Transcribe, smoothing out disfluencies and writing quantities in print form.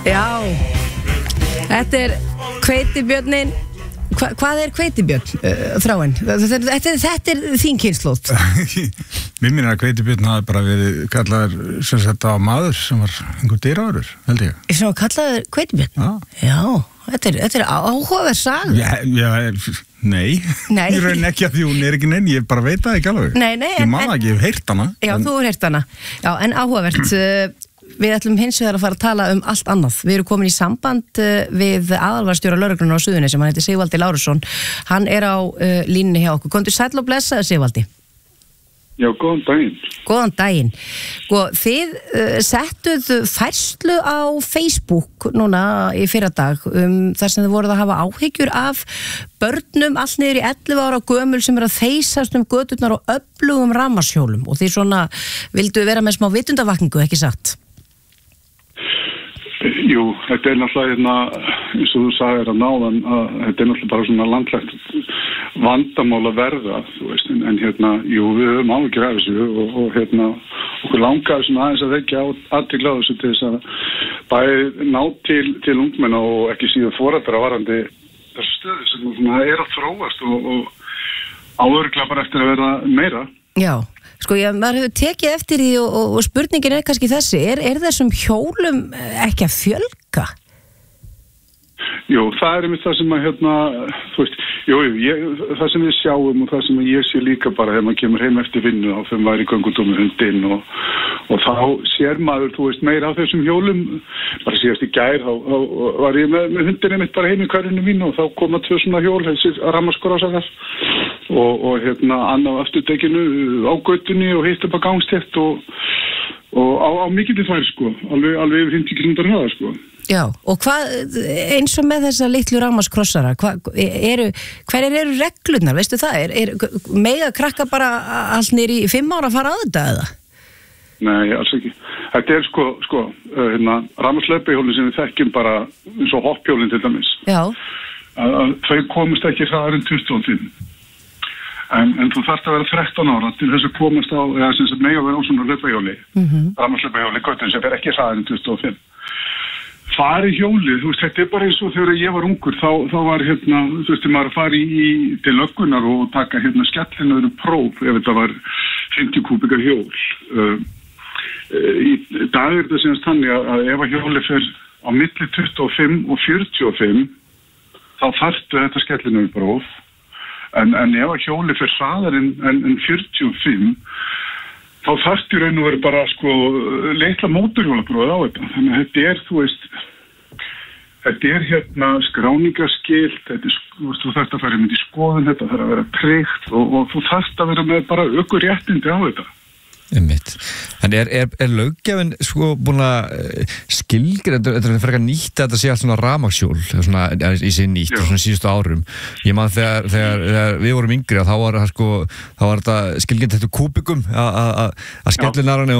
Já, þetta hveitibjörnin. Hvað hveitibjörn, Þráinn? Þetta þín kynslóð. Mér minnir að hveitibjörn hafi bara verið kallaður sem þetta á maður sem var einhver dýraverur, held ég. Sem var kallaður hveitibjörn? Já, þetta áhugaverð saga. Nei. Ég raun ekki að því hún ekki neinn, ég bara veit það ekki alveg. Nei. Ég man ekki, ég hef heyrt hana. Já, þú hefur heyrt hana. Já, en áhugavert. Við ætlum hins vegar að fara að tala allt annað. Við erum komin í samband við aðalvarðstjóra lögreglunnar á Suðurnesjum, hann heitir Sigvaldi Lárusson. Hann er á línunni hjá okkur. Komdu sæll og blessaður, Sigvaldi. Já, góðan daginn. Góðan daginn. Þið settuð færslu á Facebook núna í fyrradag þar sem þið voruð að hafa áhyggjur af börnum allt niður í 11 ára gömul sem að þeysast göturnar og öflugum rafmagnshjólum og því svona vildu vera með smá vitundavakningu, ekki satt? Jú, þetta er náttúrulega eins og þú sagðir að náðan að þetta er náttúrulega bara svona landlægt vandamál að verða, þú veist, en jú, við höfum áhyggjur af þessu og okkur langaði svona aðeins að vekja athygli á þessu til þess að bæði ná til ungmenna og ekki síðan foreldra varðandi þessu stöðu sem svona er að þróast og áörugglega bara eftir að verða meira. Já. Maður hefur tekið eftir því og spurningin er kannski þessi, er þessum hjólum ekki að fjölga? Jú, það einmitt það sem að þú veist, það sem við sjáum og það sem ég sé líka bara þegar maður kemur heim eftir vinnu og þegar maður er í göngutúr með hundinn og þá sér maður, þú veist, meira af þessum hjólum, bara síðast í gær þá var ég með hundinn einmitt bara heim í hverjunu mínu og þá koma 2 svona hjól, þessir rammaskórasagar og annað afturdekkinu á göttunni og hitt upp á gangstétt og á mikilli þvær, sko, alveg yfir 50 km hraða, sko. Já, og hvað, eins og með þessa litlu rafmagnskrossara, hverjar eru reglurnar, veistu það? Mega krakka bara allt niður í 5 ára að fara á þetta, eða? Nei, alls ekki. Þetta er rafmagnslaupahjólin sem við þekkjum bara eins og hoppjólin til dæmis. Já. Þau komast ekki hraðar en 25. En þú þarft að vera 13 ára til þess að komast á, eða sem sagt mega vera á svona hlaupahjóli, rafmagnslaupahjóli, göttin sem er ekki hraðar en 25. Fari hjólið, þú veist, þetta er bara eins og þegar ég var ungur, þá var þú veist, maður að fara til löggunar og taka skellinaður próf ef þetta var 50 kúbikar hjól. Í dag er þetta semst þannig að ef að hjólið fer á milli 25 og 45, þá þarftu þetta skellinaður próf, en ef að hjólið fer hraðar en 45, þá þarftu raun og verið bara litla mótorhjólaprófið á þetta. Þannig að þetta er, þú veist, þetta er skráningaskilt, þú þarft að fara með í skoðun, þetta þarf að vera tryggt og þú þarft að vera með bara ökuréttindi á þetta. Einmitt. En er löggjafinn búin að skilgreina, þetta er frekar nýtt að þetta sé allt svona rafmagnshjól svona í sig nýtt og svona síðustu árum. Ég man þegar við vorum yngri þá var þetta skilgreint þetta kúbikum að skellinarann